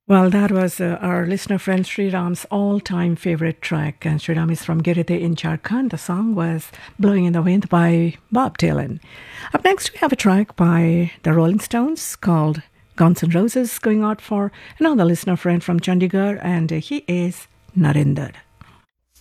Well, that was our listener friend Sriram's all-time favorite track, and Sriram is from Girite in Jharkhand. The song was "Blowing in the Wind" by Bob Dylan. Up next, we have a track by the Rolling Stones called "Guns N' Roses," going out for another listener friend from Chandigarh, and he is Narinder.